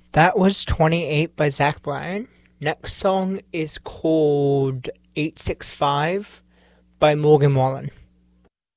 That was 28 by Zach Bryan. Next song is called 865 by Morgan Wallen.